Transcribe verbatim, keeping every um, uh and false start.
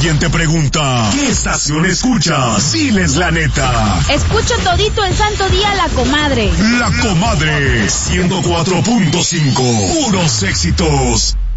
siguiente pregunta, ¿qué estación escuchas? Diles la neta. Escucho todito el santo día La Comadre. La Comadre, ciento cuatro punto cinco, puros éxitos.